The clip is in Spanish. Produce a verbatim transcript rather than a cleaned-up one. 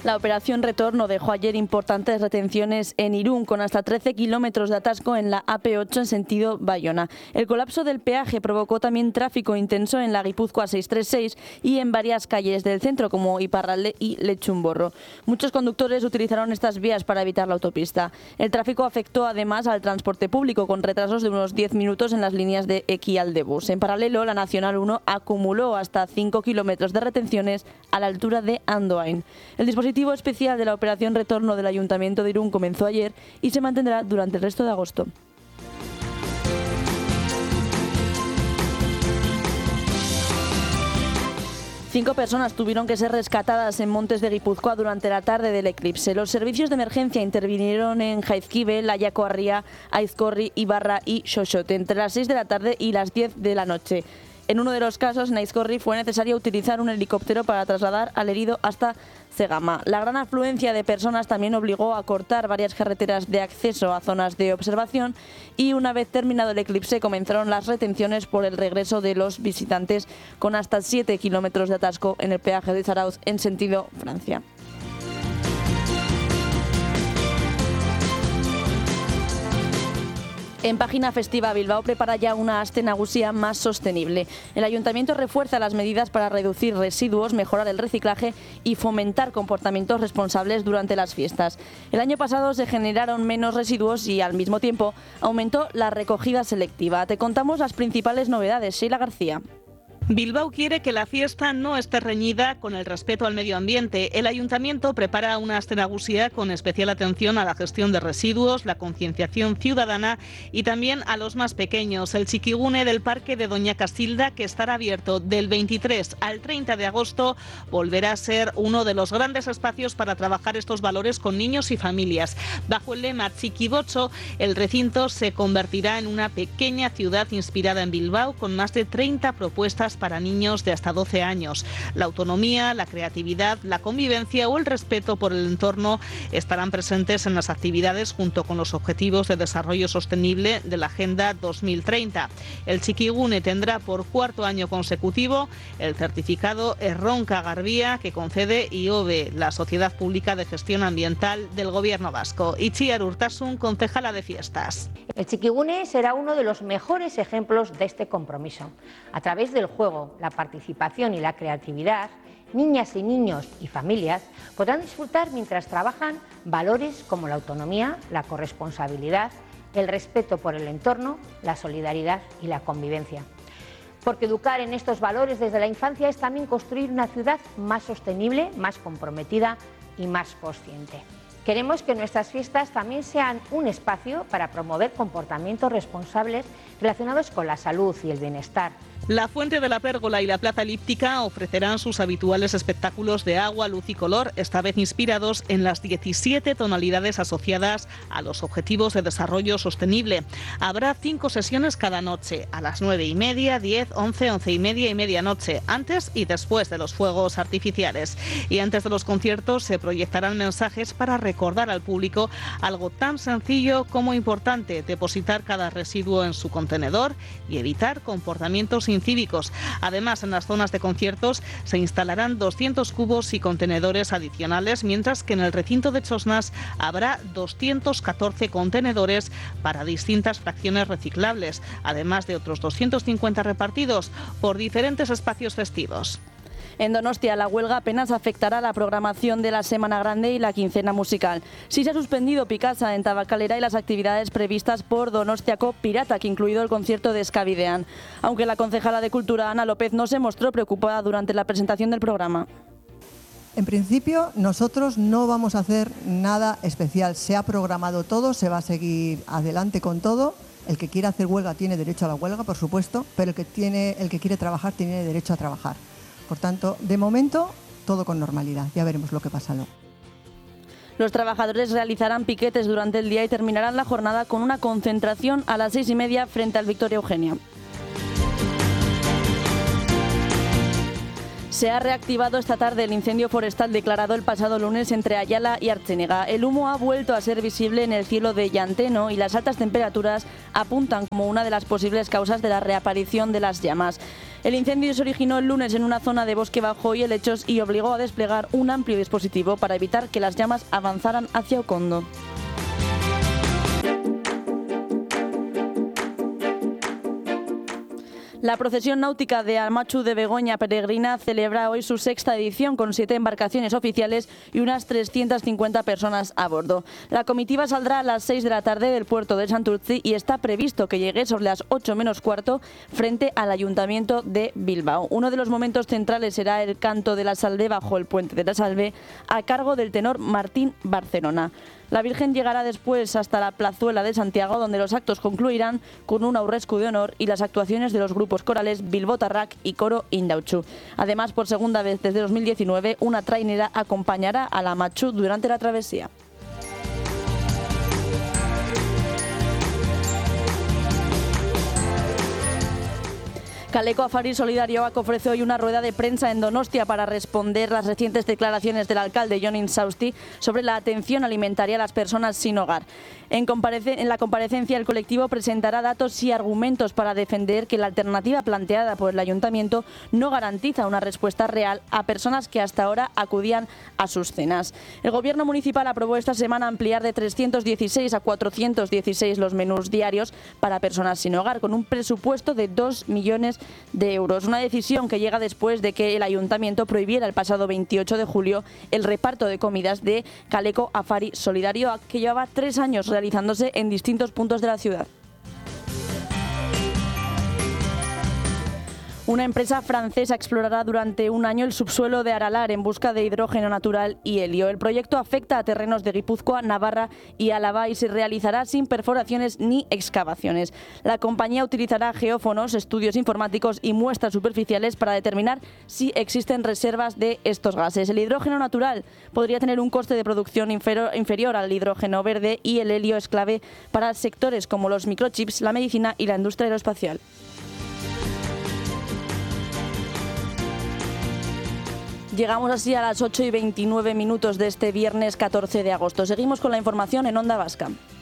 La operación Retorno dejó ayer importantes retenciones en Irún, con hasta trece kilómetros de atasco en la A P ocho en sentido Bayona. El colapso del peaje provocó también tráfico intenso en la Guipúzcoa seiscientos treinta y seis y en varias calles del centro, como Iparralde y Lechumborro. Muchos conductores utilizaron estas vías para evitar la autopista. El tráfico afectó además al transporte público, con retrasos de unos diez minutos en las líneas de Equialdebus. En paralelo, la Nacional uno acumuló hasta cinco kilómetros de retenciones a la altura de Andoain. El dispositivo El dispositivo especial de la operación Retorno del Ayuntamiento de Irún comenzó ayer y se mantendrá durante el resto de agosto. Cinco personas tuvieron que ser rescatadas en Montes de Guipúzcoa durante la tarde del eclipse. Los servicios de emergencia intervinieron en Jaizkibel, Ayacoarría, Aizcorri, Ibarra y Xoxote entre las seis de la tarde y las diez de la noche. En uno de los casos, en Aizcorri, fue necesario utilizar un helicóptero para trasladar al herido hasta Cegama. La gran afluencia de personas también obligó a cortar varias carreteras de acceso a zonas de observación y una vez terminado el eclipse comenzaron las retenciones por el regreso de los visitantes, con hasta siete kilómetros de atasco en el peaje de Zarautz en sentido Francia. En Página Festiva, Bilbao prepara ya una aste nagusia más sostenible. El Ayuntamiento refuerza las medidas para reducir residuos, mejorar el reciclaje y fomentar comportamientos responsables durante las fiestas. El año pasado se generaron menos residuos y al mismo tiempo aumentó la recogida selectiva. Te contamos las principales novedades. Sheila García. Bilbao quiere que la fiesta no esté reñida con el respeto al medio ambiente. El Ayuntamiento prepara una aste nagusia con especial atención a la gestión de residuos, la concienciación ciudadana y también a los más pequeños. El Txikigune del Parque de Doña Casilda, que estará abierto del veintitrés al treinta de agosto, volverá a ser uno de los grandes espacios para trabajar estos valores con niños y familias. Bajo el lema Txikibotxo, el recinto se convertirá en una pequeña ciudad inspirada en Bilbao, con más de treinta propuestas para niños de hasta doce años. La autonomía, la creatividad, la convivencia o el respeto por el entorno estarán presentes en las actividades junto con los objetivos de desarrollo sostenible de la Agenda dos mil treinta. El Txikigune tendrá por cuarto año consecutivo el certificado Erronka Garbia que concede I O B E, la Sociedad Pública de Gestión Ambiental del Gobierno Vasco. Itziar Urtasun, concejala de fiestas. El Txikigune será uno de los mejores ejemplos de este compromiso. A través del juego, la participación y la creatividad, niñas y niños y familias podrán disfrutar mientras trabajan valores como la autonomía, la corresponsabilidad, el respeto por el entorno, la solidaridad y la convivencia. Porque educar en estos valores desde la infancia es también construir una ciudad más sostenible, más comprometida y más consciente. Queremos que nuestras fiestas también sean un espacio para promover comportamientos responsables relacionados con la salud y el bienestar. La Fuente de la Pérgola y la Plaza Elíptica ofrecerán sus habituales espectáculos de agua, luz y color, esta vez inspirados en las diecisiete tonalidades asociadas a los Objetivos de Desarrollo Sostenible. Habrá cinco sesiones cada noche, a las nueve y media, diez, once, once y media y medianoche, antes y después de los fuegos artificiales. Y antes de los conciertos se proyectarán mensajes para recordar al público algo tan sencillo como importante: depositar cada residuo en su contenedor y evitar comportamientos incívicos. Además, en las zonas de conciertos se instalarán doscientos cubos y contenedores adicionales, mientras que en el recinto de Chosnas habrá doscientos catorce contenedores para distintas fracciones reciclables, además de otros doscientos cincuenta repartidos por diferentes espacios festivos. En Donostia, la huelga apenas afectará la programación de la Semana Grande y la quincena musical. Sí se ha suspendido Picasa en Tabacalera y las actividades previstas por Donostiako Piratak, incluido el concierto de Escabidean. Aunque la concejala de Cultura, Ana López, no se mostró preocupada durante la presentación del programa. En principio, nosotros no vamos a hacer nada especial. Se ha programado todo, se va a seguir adelante con todo. El que quiera hacer huelga tiene derecho a la huelga, por supuesto, pero el que, tiene, el que quiere trabajar tiene derecho a trabajar. Por tanto, de momento, todo con normalidad. Ya veremos lo que pasa luego. Los trabajadores realizarán piquetes durante el día y terminarán la jornada con una concentración a las seis y media frente al Victoria Eugenia. Se ha reactivado esta tarde el incendio forestal declarado el pasado lunes entre Ayala y Artziniega. El humo ha vuelto a ser visible en el cielo de Llanteno y las altas temperaturas apuntan como una de las posibles causas de la reaparición de las llamas. El incendio se originó el lunes en una zona de bosque bajo y helechos y obligó a desplegar un amplio dispositivo para evitar que las llamas avanzaran hacia Ocondo. La procesión náutica de Amatxu de Begoña Peregrina celebra hoy su sexta edición con siete embarcaciones oficiales y unas trescientas cincuenta personas a bordo. La comitiva saldrá a las seis de la tarde del puerto de Santurtzi y está previsto que llegue sobre las ocho menos cuarto frente al Ayuntamiento de Bilbao. Uno de los momentos centrales será el canto de la Salve bajo el puente de la Salve a cargo del tenor Martín Barcelona. La Virgen llegará después hasta la Plazuela de Santiago, donde los actos concluirán con un aurrescu de honor y las actuaciones de los grupos corales Bilbotarrak y Coro Indautxu. Además, por segunda vez desde dos mil diecinueve, una trainera acompañará a la Amatxu durante la travesía. Kaleko Afari Solidarioak ofrece hoy una rueda de prensa en Donostia para responder las recientes declaraciones del alcalde Jon Insausti sobre la atención alimentaria a las personas sin hogar. En, en la comparecencia, el colectivo presentará datos y argumentos para defender que la alternativa planteada por el ayuntamiento no garantiza una respuesta real a personas que hasta ahora acudían a sus cenas. El gobierno municipal aprobó esta semana ampliar de trescientos dieciséis a cuatrocientos dieciséis los menús diarios para personas sin hogar, con un presupuesto de dos millones de euros. Una decisión que llega después de que el ayuntamiento prohibiera el pasado veintiocho de julio el reparto de comidas de Kaleko Afari Solidarioak, que llevaba tres años realizándose en distintos puntos de la ciudad. Una empresa francesa explorará durante un año el subsuelo de Aralar en busca de hidrógeno natural y helio. El proyecto afecta a terrenos de Guipúzcoa, Navarra y Álava y se realizará sin perforaciones ni excavaciones. La compañía utilizará geófonos, estudios informáticos y muestras superficiales para determinar si existen reservas de estos gases. El hidrógeno natural podría tener un coste de producción inferior al hidrógeno verde y el helio es clave para sectores como los microchips, la medicina y la industria aeroespacial. Llegamos así a las ocho y veintinueve minutos de este viernes catorce de agosto. Seguimos con la información en Onda Vasca.